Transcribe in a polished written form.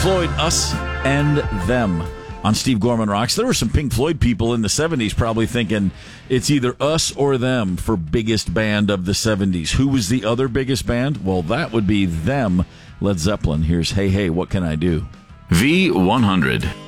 Floyd, Us and Them on Steve Gorman Rocks. There were some Pink Floyd people in the 70s probably thinking it's either Us or Them for biggest band of the 70s. Who was the other biggest band? Well, that would be Them, Led Zeppelin. Here's Hey Hey, What Can I Do? V100.